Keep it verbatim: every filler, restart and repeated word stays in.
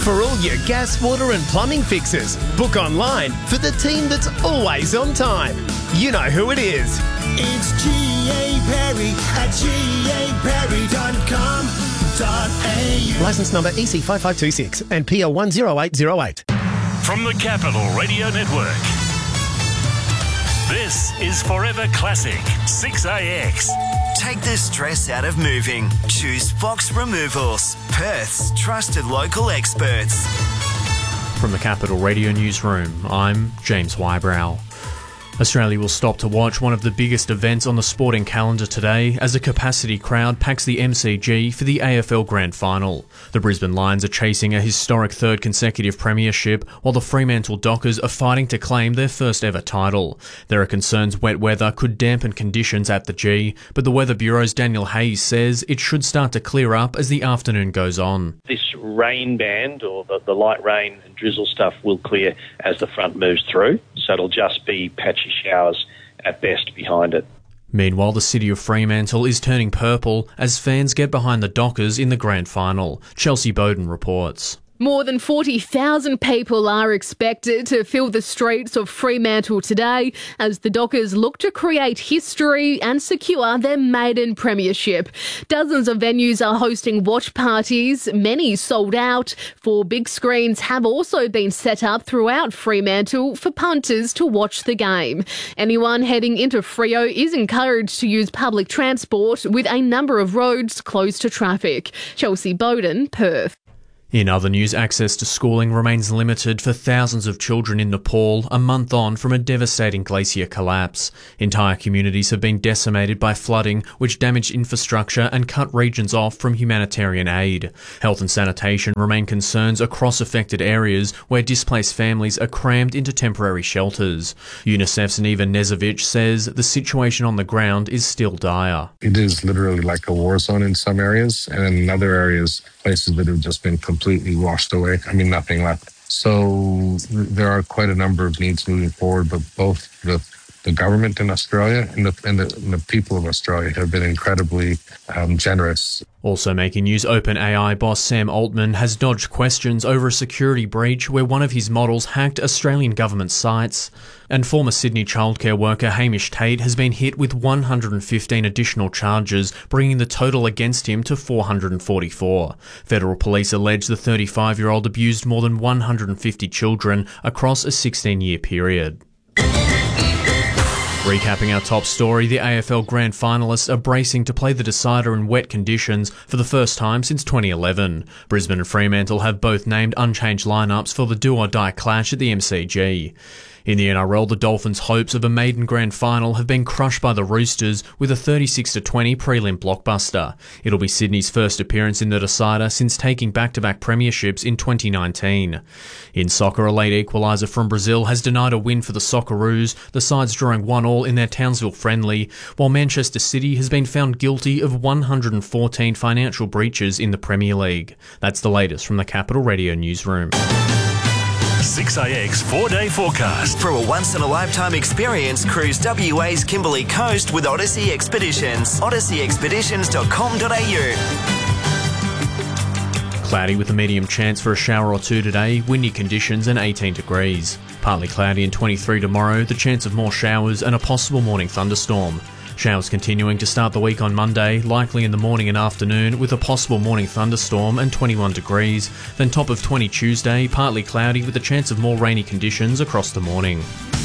For all your gas, water and plumbing fixes, book online for the team that's always on time. You know who it is. It's G A Perry at G A Perry dot com dot A U. Licence number E C five five two six and P L one zero eight zero eight. From the Capital Radio Network, this is Forever Classic six A X. Take the stress out of moving. Choose Fox Removals, Perth's trusted local experts. From the Capital Radio Newsroom, I'm James Wybrow. Australia will stop to watch one of the biggest events on the sporting calendar today as a capacity crowd packs the M C G for the A F L Grand Final. The Brisbane Lions are chasing a historic third consecutive premiership, while the Fremantle Dockers are fighting to claim their first ever title. There are concerns wet weather could dampen conditions at the G, but the Weather Bureau's Daniel Hayes says it should start to clear up as the afternoon goes on. This rain band, or the, the light rain and drizzle stuff, will clear as the front moves through, so it'll just be patchy showers at best behind it. Meanwhile, the city of Fremantle is turning purple as fans get behind the Dockers in the grand final. Chelsea Bowden reports. More than forty thousand people are expected to fill the streets of Fremantle today as the Dockers look to create history and secure their maiden premiership. Dozens of venues are hosting watch parties, many sold out. Four big screens have also been set up throughout Fremantle for punters to watch the game. Anyone heading into Freo is encouraged to use public transport, with a number of roads closed to traffic. Chelsea Bowden, Perth. In other news, access to schooling remains limited for thousands of children in Nepal a month on from a devastating glacier collapse. Entire communities have been decimated by flooding, which damaged infrastructure and cut regions off from humanitarian aid. Health and sanitation remain concerns across affected areas where displaced families are crammed into temporary shelters. UNICEF's Neva Nezovic says the situation on the ground is still dire. It is literally like a war zone in some areas, and in other areas, places that have just been completely washed away. I mean, nothing left. So there are quite a number of needs moving forward, but both the, the government in Australia and the, and the, and the people of Australia have been incredibly um, generous. Also making news, OpenAI boss Sam Altman has dodged questions over a security breach where one of his models hacked Australian government sites. And former Sydney childcare worker Hamish Tate has been hit with one hundred fifteen additional charges, bringing the total against him to four hundred forty-four. Federal police allege the thirty-five-year-old abused more than one hundred fifty children across a sixteen-year period. Recapping our top story, the A F L Grand Finalists are bracing to play the decider in wet conditions for the first time since twenty eleven. Brisbane and Fremantle have both named unchanged lineups for the do-or-die clash at the M C G. In the N R L, the Dolphins' hopes of a maiden grand final have been crushed by the Roosters with a thirty-six to twenty prelim blockbuster. It'll be Sydney's first appearance in the decider since taking back-to-back premierships in twenty nineteen. In soccer, a late equaliser from Brazil has denied a win for the Socceroos, the sides drawing one all in their Townsville friendly, while Manchester City has been found guilty of one hundred fourteen financial breaches in the Premier League. That's the latest from the Capital Radio Newsroom. six A X four-day forecast. For a once-in-a-lifetime experience, cruise W A's Kimberley Coast with Odyssey Expeditions. odyssey expeditions dot com dot a u. Cloudy with a medium chance for a shower or two today, windy conditions and eighteen degrees. Partly cloudy and twenty-three tomorrow, the chance of more showers and a possible morning thunderstorm. Showers continuing to start the week on Monday, likely in the morning and afternoon with a possible morning thunderstorm and twenty-one degrees. Then top of twenty Tuesday, partly cloudy with a chance of more rainy conditions across the morning.